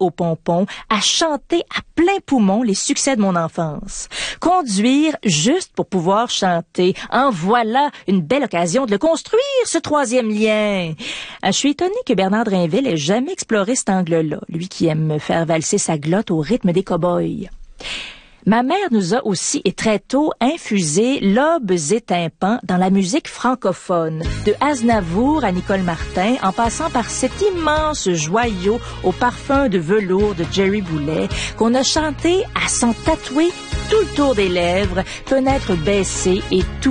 aux pompons, à chanter à plein poumon les succès de mon enfance. Conduire juste pour pouvoir chanter. En voilà une belle occasion de le construire, ce troisième lien. Je suis étonnée que Bernard Drinville ait jamais exploré cet angle-là, lui qui aime me faire valser sa glotte au rythme des cow-boys. Ma mère nous a aussi et très tôt infusé lobes et tympans dans la musique francophone, de Aznavour à Nicole Martin, en passant par cet immense joyau au parfum de velours de Jerry Boulet, qu'on a chanté à s'en tatouer tout le tour des lèvres, fenêtres baissées et tout